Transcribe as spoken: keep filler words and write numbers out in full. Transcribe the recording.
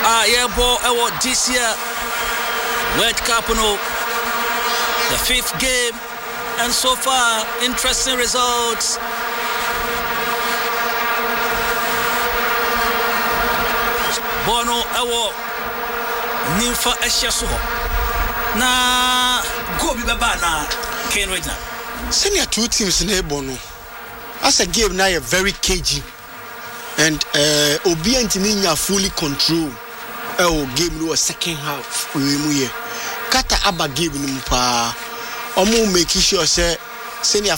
Ah, yeah, boy, I want this year World Cup, no, the fifth game, and so far interesting results. Bono, I want Nympha Eshaso. Na go be bana Ken Regina. Senior two teams in Bono. As a game now, very cagey, and uh, Obi and Timinya fully control. Oh, game no second half. We Kata Abba game no pa. Omo make sure say senior